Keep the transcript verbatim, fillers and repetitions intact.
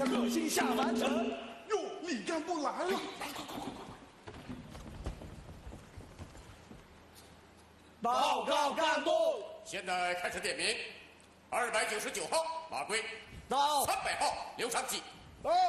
下可心下凡尘。哟，李干部来了！ 来，快快快快快！ 报告干部， 现在开始点名。二百九十九号马贵， 到。 三百号刘长喜，